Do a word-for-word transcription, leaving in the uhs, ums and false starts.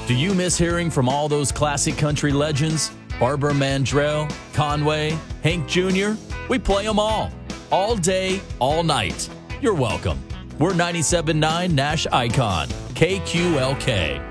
Do you miss hearing from all those classic country legends? Barbara Mandrell, Conway, Hank Junior? We play them all. All day, all night. You're welcome. We're ninety-seven point nine Nash Icon, K Q L K.